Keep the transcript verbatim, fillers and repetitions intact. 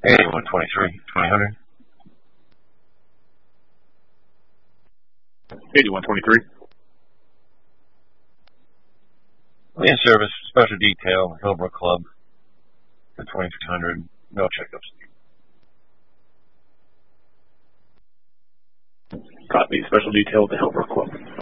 eighty-one twenty-three, twenty hundred. eighty-one twenty-three. In service, special detail, Hillbrook Club, for twenty-three hundred, no checkups. Copy, special detail at the Hillbrook Club.